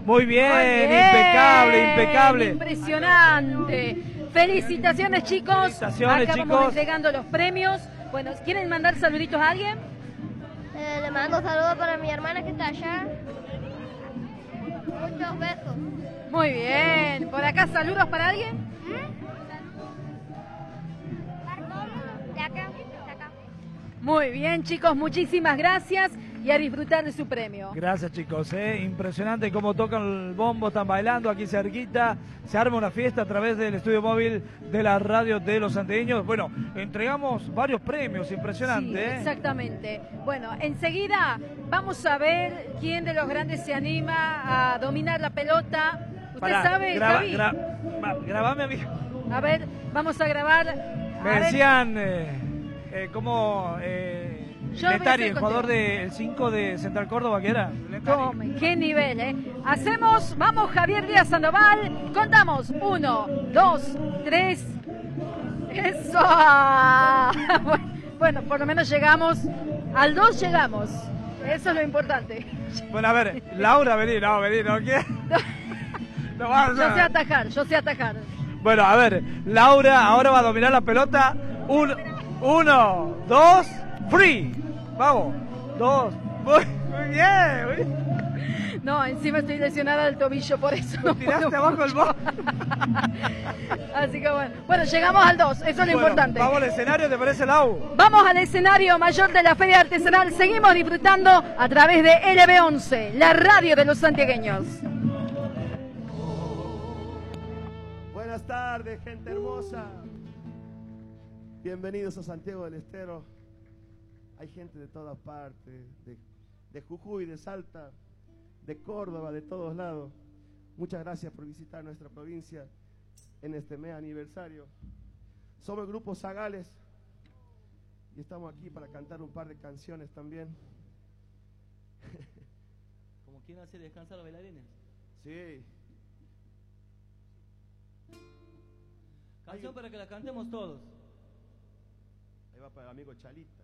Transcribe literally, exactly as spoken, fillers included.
Muy bien, Muy bien, impecable, impecable. Impresionante. Felicitaciones, chicos. Felicitaciones, Acá chicos. vamos entregando los premios. Bueno, ¿quieren mandar saluditos a alguien? Eh, le mando saludos para mi hermana que está allá. Muchos besos. Muy bien. ¿Por acá saludos para alguien? De acá, de acá. Muy bien, chicos, muchísimas gracias y a disfrutar de su premio. Gracias, chicos, ¿eh? Impresionante cómo tocan el bombo, están bailando aquí cerquita, se arma una fiesta a través del estudio móvil de la radio de los santiagueños. Bueno, entregamos varios premios, impresionante, Sí, ¿eh? exactamente. Bueno, enseguida vamos a ver quién de los grandes se anima a dominar la pelota. ¿Usted Pará, sabe, graba, Javi? gra, va, grabame a mí. A ver, vamos a grabar. A Me ver. decían, eh, eh, ¿cómo? Eh, Yo voy a Letari, hacer el jugador conteo. del cinco de Central Córdoba, que era. Letari. Tome, qué nivel, ¿eh? Hacemos, vamos Javier Díaz Sandoval, contamos, uno, dos, tres, eso. Bueno, por lo menos llegamos, al dos llegamos, eso es lo importante. Bueno, a ver, Laura, vení, no, vení, no quiero. No vas Yo a- sé atajar, yo sé atajar. Bueno, a ver, Laura ahora va a dominar la pelota. Un, uno, dos, free. Vamos, dos, muy, muy bien. Muy bien. No, encima estoy lesionada del tobillo, por eso no Tiraste puedo abajo el mucho. bol. Así que bueno, bueno, llegamos al dos, eso es lo Bueno, importante. Vamos al escenario, ¿te parece, Lau? Vamos al escenario mayor de la Feria Artesanal. Seguimos disfrutando a través de L B once, la radio de los santiagueños. Buenas tardes, gente hermosa. Bienvenidos a Santiago del Estero. Hay gente de todas partes, de, de Jujuy, de Salta, de Córdoba, de todos lados. Muchas gracias por visitar nuestra provincia en este mes aniversario. Somos el grupo Zagales y estamos aquí para cantar un par de canciones también. ¿Como quién hace descansar a los bailarines? Sí. Canción para que la cantemos todos. Ahí va para el amigo Chalito.